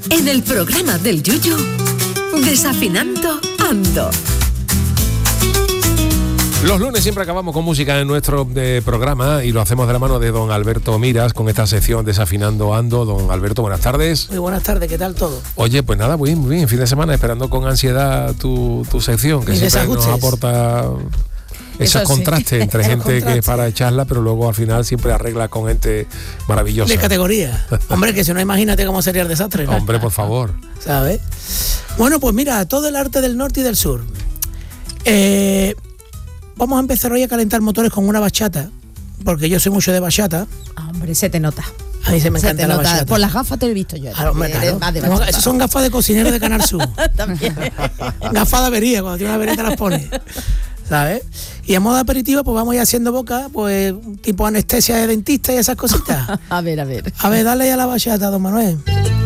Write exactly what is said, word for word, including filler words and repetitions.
En el programa del Yuyu, Desafinando Ando. Los lunes siempre acabamos con música en nuestro eh, programa y lo hacemos de la mano de don Alberto Miras con esta sección Desafinando Ando. Don Alberto, buenas tardes. Muy buenas tardes, ¿qué tal todo? Oye, pues nada, muy bien, muy bien, fin de semana esperando con ansiedad tu, tu sección, que Mis siempre nos desajustes. aporta esos Eso sí. contrastes entre Esos gente que es contrastes. para echarla, pero luego al final siempre arregla con gente maravillosa. De categoría. Hombre, que si no, imagínate cómo sería el desastre, ¿no? Hombre, por favor. ¿Sabes? Bueno, pues mira, todo el arte del norte y del sur. Eh, vamos a empezar hoy a calentar motores con una bachata, porque yo soy mucho de bachata. Ah, hombre, se te nota. A mí se me Se encanta te la nota. bachata. Por las gafas te lo he visto yo. Claro, hombre, Eres claro. más de Tengo- bachata. Esas son gafas de cocinero de Canal Sur. También. Gafas de avería, cuando tiene una avería te las pones. ¿Sabes? Y a modo aperitivo, pues vamos a ir haciendo boca, pues tipo anestesia de dentista y esas cositas. A ver, a ver. A ver, dale ya la bachata, don Manuel.